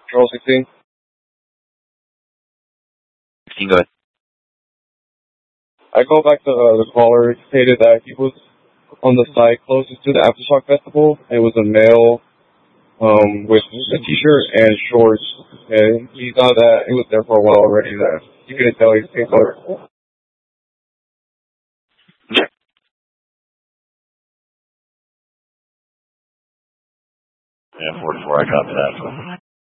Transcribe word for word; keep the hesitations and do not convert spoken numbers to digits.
Control sixteen. sixteen, go ahead. I called back to uh, the caller, stated that he was on the site closest to the Aftershock Festival. It was a male um, with a t-shirt and shorts, and he thought that he was there for a while already. That you couldn't tell he's skin color. Yeah. Yeah, four to four, I copy that. So.